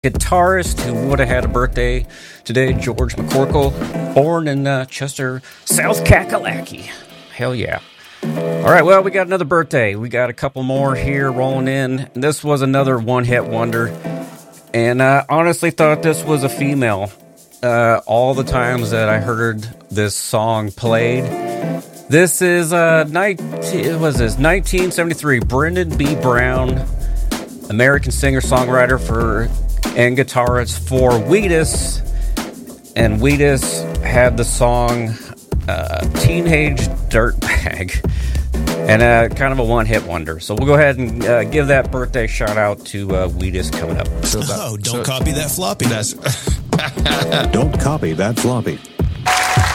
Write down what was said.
guitarist who would have had a birthday today, George McCorkle, born in Chester, South Kakalaki. Hell yeah. All right, well, we got another birthday. We got a couple more here rolling in. This was another one-hit wonder, and I honestly thought this was a female. All the times that I heard this song played. This is 1973. Brendan B. Brown, American singer-songwriter and guitarist for Wheatus. And Wheatus had the song Teenage Dirtbag. And kind of a one-hit wonder. So we'll go ahead and give that birthday shout-out to Wheatus coming up. Don't copy that floppy. Don't copy that floppy.